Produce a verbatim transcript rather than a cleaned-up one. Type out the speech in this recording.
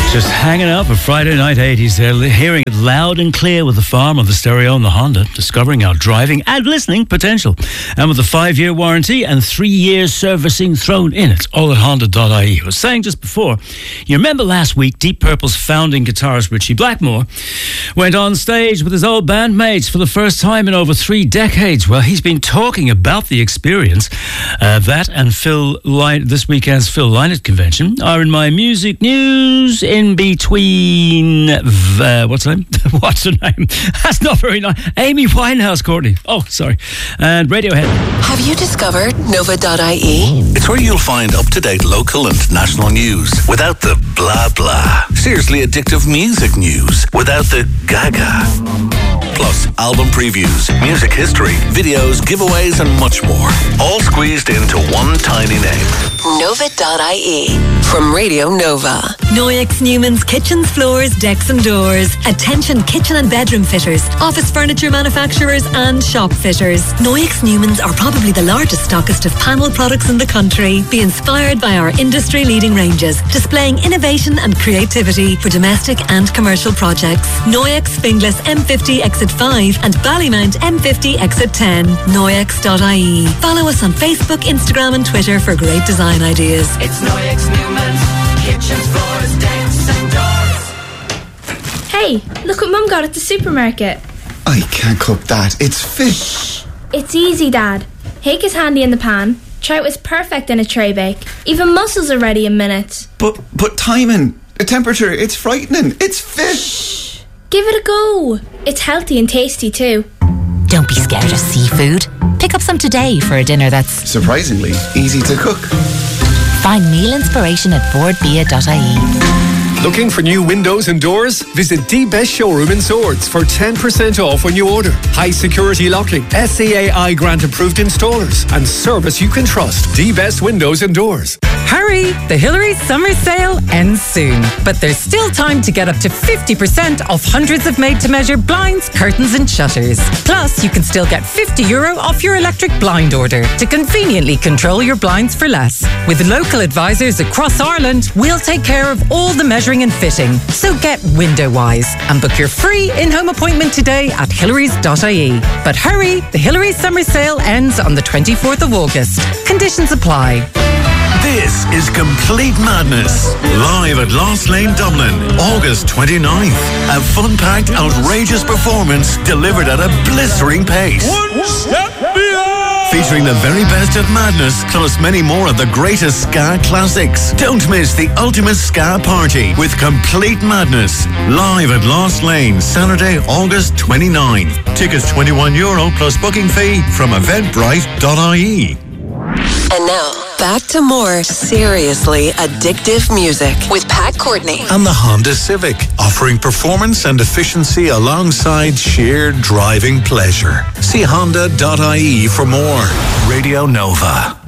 Just hanging out for Friday night eighties there, hearing it loud and clear with the Farm on the stereo and the Honda, discovering our driving and listening potential. And with a five-year warranty and three years servicing thrown in it, all at honda dot I E. I was saying just before, you remember last week Deep Purple's founding guitarist Richie Blackmore went on stage with his old bandmates for the first time in over three decades. Well, he's been talking about the experience. Uh, that and Phil Lynott, this weekend's Phil Lynott convention are in my music news in between, uh, what's her name? What's her name? That's not very nice. Amy Winehouse, Courtney. Oh, sorry. And Radiohead. Have you discovered nova dot I E? It's where you'll find up-to-date local and national news without the blah blah. Seriously addictive music news without the gaga. Plus album previews, music history, videos, giveaways and much more. All squeezed into one tiny name. nova dot I E from Radio Nova. Noyex Newman's Kitchens, Floors, Decks and Doors. Attention kitchen and bedroom fitters, office furniture manufacturers and shop fitters. Noyex Newman's are probably the largest stockist of panel products in the country. Be inspired by our industry-leading ranges, displaying innovation and creativity for domestic and commercial projects. Noyex Finglas M fifty Exit five and Ballymount M fifty Exit ten. Noyex dot I E. Follow us on Facebook, Instagram and Twitter for great design ideas. It's Noyex Newman's Kitchens, Floors, Decks and Doors. Hey, look what Mum got at the supermarket. I can't cook that. It's fish. It's easy, Dad. Hake is handy in the pan. Trout is perfect in a tray bake. Even mussels are ready in minutes. But but timing, the temperature, it's frightening. It's fish. Give it a go. It's healthy and tasty too. Don't be scared of seafood. Pick up some today for a dinner that's surprisingly easy to cook. Find meal inspiration at board bia dot I E. Looking for new windows and doors? Visit The Best Showroom in Swords for ten percent off when you order. High security locking, S C A I grant approved installers and service you can trust. The Best Windows and Doors. Hurry! The Hillary's summer sale ends soon. But there's still time to get up to fifty percent off hundreds of made-to-measure blinds, curtains and shutters. Plus, you can still get fifty euro off your electric blind order to conveniently control your blinds for less. With local advisors across Ireland, we'll take care of all the measuring and fitting. So get window-wise and book your free in-home appointment today at hillary's dot I E. But hurry! The Hillary's summer sale ends on the twenty-fourth of August. Conditions apply. This is Complete Madness, live at Lost Lane, Dublin, August twenty-ninth. A fun-packed, outrageous performance delivered at a blistering pace. One step beyond! Featuring the very best of madness, plus many more of the greatest ska classics. Don't miss the ultimate ska party with Complete Madness, live at Lost Lane, Saturday, August twenty-ninth. Tickets twenty-one euro plus booking fee from eventbrite dot I E. And now, back to more seriously addictive music with Pat Courtney. And the Honda Civic, offering performance and efficiency alongside sheer driving pleasure. See honda dot I E for more. Radio Nova.